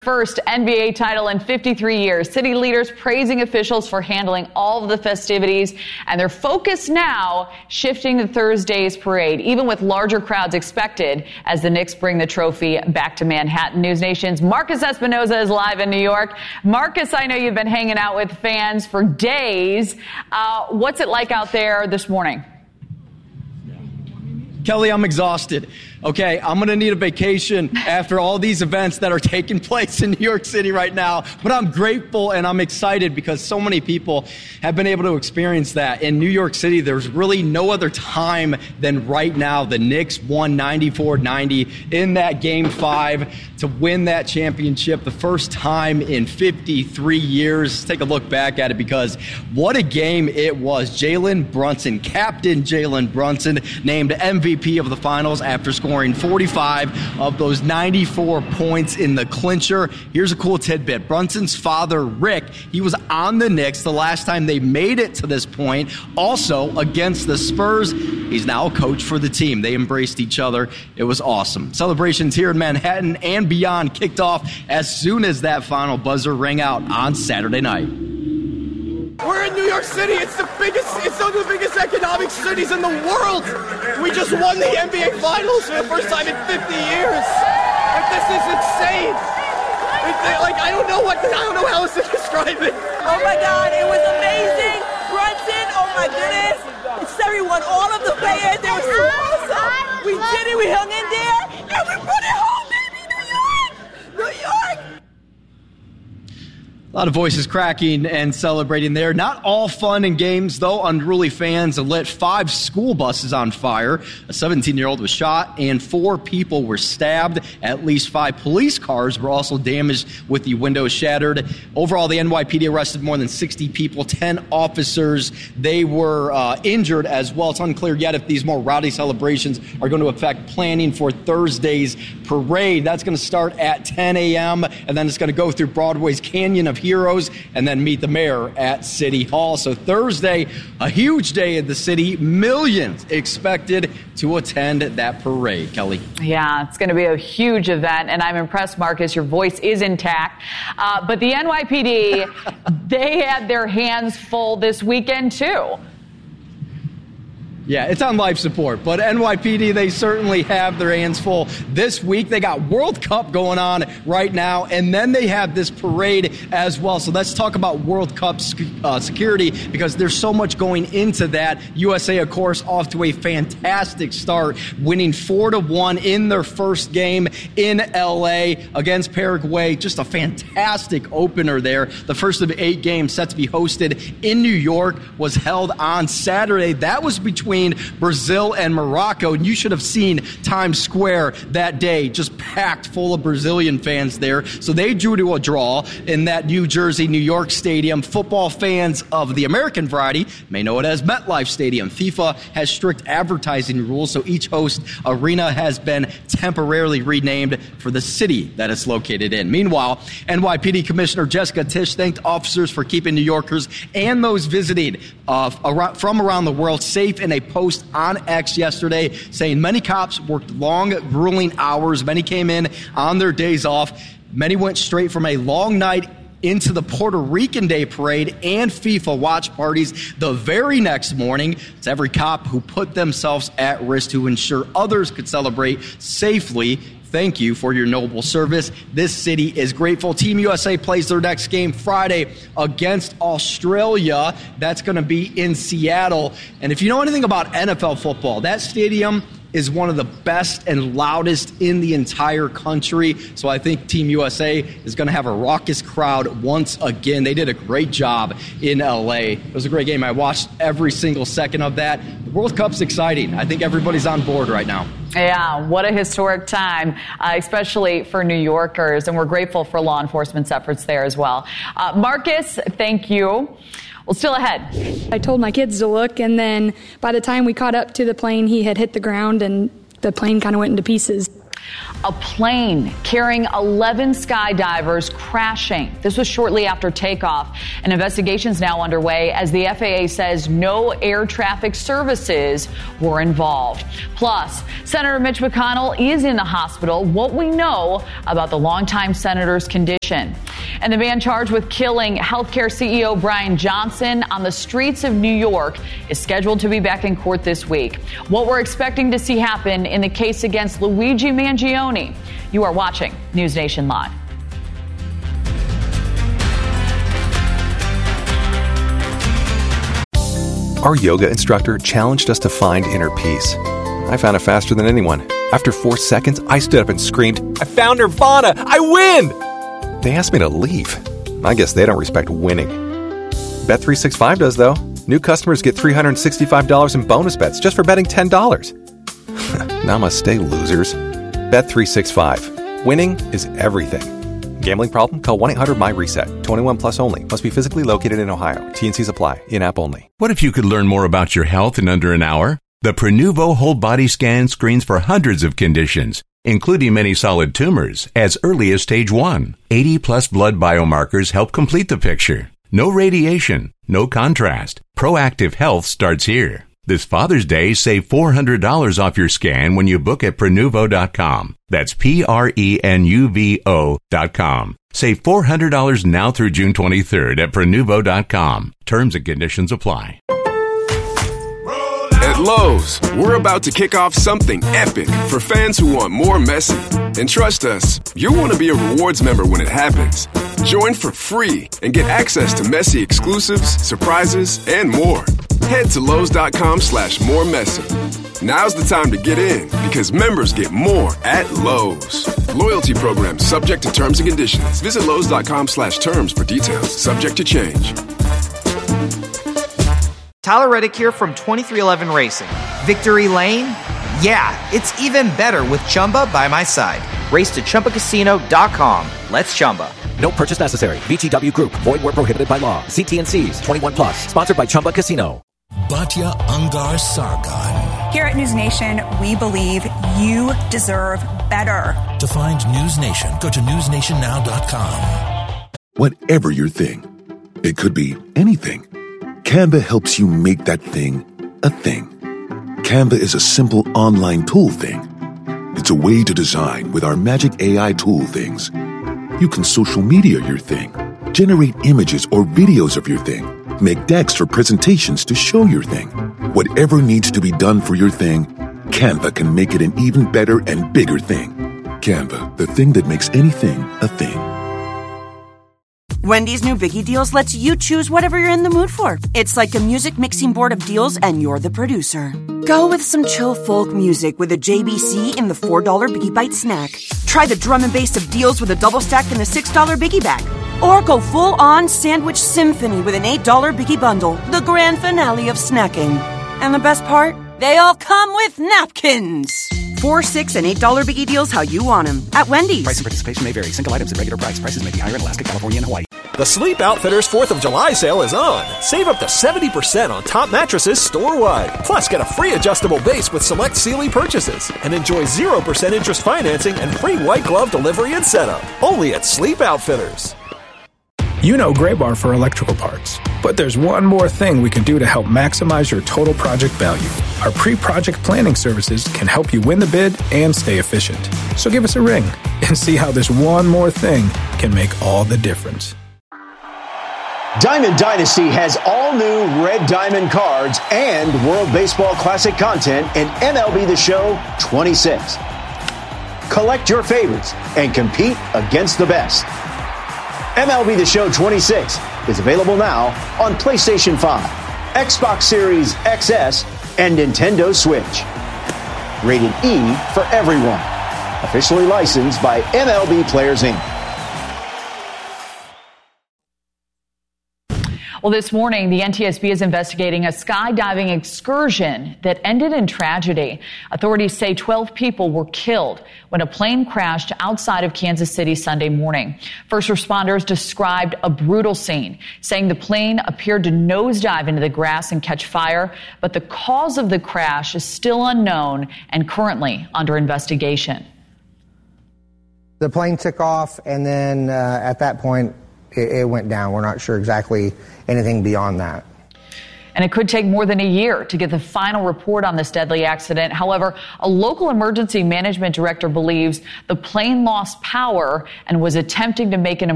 first NBA title in 53 years. City leaders praising officials for handling all of the festivities, and their focus now shifting to Thursday's parade, even with larger crowds expected as the Knicks bring the trophy back to Manhattan. News Nation's Marcus Espinoza is live in New York. Marcus, I know you've been hanging out with fans for days. What's it like out there this morning? Kelly, I'm exhausted. Okay, I'm going to need a vacation after all these events that are taking place in New York City right now. But I'm grateful and I'm excited because so many people have been able to experience that. In New York City, there's really no other time than right now. The Knicks won 94-90 in that Game 5 to win that championship, the first time in 53 years. Take a look back at it because what a game it was. Jalen Brunson, Captain Jalen Brunson, named MVP of the finals after scoring 45 of those 94 points in the clincher. Here's a cool tidbit. Brunson's father, Rick, he was on the Knicks the last time they made it to this point, also against the Spurs. He's now a coach for the team. They embraced each other. It was awesome. Celebrations here in Manhattan and beyond kicked off as soon as that final buzzer rang out on Saturday night. We're in New York City. It's one of the biggest economic cities in the world. We just won the NBA Finals for the first time in 50 years. This is insane. I don't know how else to describe it. Oh my God, it was amazing. Brunson, oh my goodness. It's everyone, all of the players, they were so awesome. We did it, we hung in there, and we brought it home, baby, New York. New York. A lot of voices cracking and celebrating there. Not all fun and games, though. Unruly fans lit 5 school buses on fire. A 17-year-old was shot, and 4 people were stabbed. At least 5 police cars were also damaged with the windows shattered. Overall, the NYPD arrested more than 60 people, 10 officers. They were injured as well. It's unclear yet if these more rowdy celebrations are going to affect planning for Thursday's parade. That's going to start at 10 a.m., and then it's going to go through Broadway's Canyon of Heroes and then meet the mayor at City Hall. So Thursday, a huge day in the city. Millions expected to attend that parade. Kelly. Yeah, it's going to be a huge event, and I'm impressed, Marcus. Your voice is intact. But the NYPD, they had their hands full this weekend, too. Yeah, it's on life support, but NYPD, they certainly have their hands full this week. They got World Cup going on right now, and then they have this parade as well. So let's talk about World Cup security because there's so much going into that. USA, of course, off to a fantastic start, winning 4-1 in their first game in L.A. against Paraguay. Just a fantastic opener there. The first of 8 games set to be hosted in New York was held on Saturday. That was between Brazil and Morocco, and you should have seen Times Square that day just packed full of Brazilian fans there. So they drew to a draw in that New Jersey, New York stadium. Football fans of the American variety may know it as MetLife Stadium. FIFA has strict advertising rules, so each host arena has been temporarily renamed for the city that it's located in. Meanwhile, NYPD Commissioner Jessica Tisch thanked officers for keeping New Yorkers and those visiting from around the world safe in a post on X yesterday saying many cops worked long, grueling hours. Many came in on their days off. Many went straight from a long night into the Puerto Rican Day Parade and FIFA watch parties the very next morning. It's every cop who put themselves at risk to ensure others could celebrate safely. Thank you for your noble service. This city is grateful. Team USA plays their next game Friday against Australia. That's going to be in Seattle. And if you know anything about NFL football, that stadium is one of the best and loudest in the entire country. So I think Team USA is going to have a raucous crowd once again. They did a great job in L.A. It was a great game. I watched every single second of that. The World Cup's exciting. I think everybody's on board right now. Yeah, what a historic time, especially for New Yorkers, and we're grateful for law enforcement's efforts there as well. Marcus, thank you. Well, still ahead. I told my kids to look, and then by the time we caught up to the plane, he had hit the ground, and the plane kind of went into pieces. A plane carrying 11 skydivers crashing. This was shortly after takeoff. An investigation is now underway as the FAA says no air traffic services were involved. Plus, Senator Mitch McConnell is in the hospital. What we know about the longtime senator's condition. And the man charged with killing healthcare CEO Brian Johnson on the streets of New York is scheduled to be back in court this week. What we're expecting to see happen in the case against Luigi Mangione. You are watching News Nation Live. Our yoga instructor challenged us to find inner peace. I found it faster than anyone. After 4 seconds, I stood up and screamed, "I found Nirvana! I win!" They asked me to leave. I guess they don't respect winning. Bet365 does, though. New customers get $365 in bonus bets just for betting $10. Namaste, losers. Bet365. Winning is everything. Gambling problem? Call 1-800-MY-RESET. 21 plus only. Must be physically located in Ohio. T&Cs apply. In-app only. What if you could learn more about your health in under an hour? The Prenuvo whole body scan screens for hundreds of conditions, including many solid tumors, as early as stage 1. 80-plus blood biomarkers help complete the picture. No radiation, no contrast. Proactive health starts here. This Father's Day, save $400 off your scan when you book at Prenuvo.com. That's Prenuvo.com. Save $400 now through June 23rd at Prenuvo.com. Terms and conditions apply. At Lowe's, we're about to kick off something epic for fans who want more Messi. And trust us, you'll want to be a rewards member when it happens. Join for free and get access to Messi exclusives, surprises, and more. Head to Lowe's.com/more Messi. Now's the time to get in because members get more at Lowe's. Loyalty program subject to terms and conditions. Visit Lowe's.com/terms for details. Subject to change. Tyler Reddick here from 2311 Racing. Victory Lane? Yeah, it's even better with Chumba by my side. Race to ChumbaCasino.com. Let's Chumba. No purchase necessary. VGW Group. Void where prohibited by law. See T&Cs. 21 plus. Sponsored by Chumba Casino. Batya Angar Sargon. Here at News Nation, we believe you deserve better. To find News Nation, go to newsnationnow.com. Whatever your thing, it could be anything. Canva helps you make that thing a thing. Canva is a simple online tool thing. It's a way to design with our magic AI tool things. You can social media your thing, generate images or videos of your thing, make decks for presentations to show your thing. Whatever needs to be done for your thing, Canva can make it an even better and bigger thing. Canva, the thing that makes anything a thing. Wendy's new Biggie Deals lets you choose whatever you're in the mood for. It's like a music mixing board of deals and you're the producer. Go with some chill folk music with a JBC in the $4 Biggie Bite snack. Try the drum and bass of deals with a double stack in the $6 Biggie Bag. Or go full-on sandwich symphony with an $8 Biggie Bundle, the grand finale of snacking. And the best part? They all come with napkins. $4, $6, and $8 Biggie Deals how you want them at Wendy's. Price and participation may vary. Single items at regular price. Prices may be higher in Alaska, California, and Hawaii. The Sleep Outfitters 4th of July sale is on. Save up to 70% on top mattresses store-wide. Plus, get a free adjustable base with select Sealy purchases. And enjoy 0% interest financing and free white glove delivery and setup. Only at Sleep Outfitters. You know Graybar for electrical parts. But there's one more thing we can do to help maximize your total project value. Our pre-project planning services can help you win the bid and stay efficient. So give us a ring and see how this one more thing can make all the difference. Diamond Dynasty has all new Red Diamond cards and World Baseball Classic content in MLB The Show 26. Collect your favorites and compete against the best. MLB The Show 26 is available now on PlayStation 5, Xbox Series XS, and Nintendo Switch. Rated E for everyone. Officially licensed by MLB Players Inc. Well, this morning, the NTSB is investigating a skydiving excursion that ended in tragedy. Authorities say 12 people were killed when a plane crashed outside of Kansas City Sunday morning. First responders described a brutal scene, saying the plane appeared to nosedive into the grass and catch fire, but the cause of the crash is still unknown and currently under investigation. The plane took off, and then at that point, it went down. We're not sure exactly anything beyond that. And it could take more than a year to get the final report on this deadly accident. However, a local emergency management director believes the plane lost power and was attempting to make an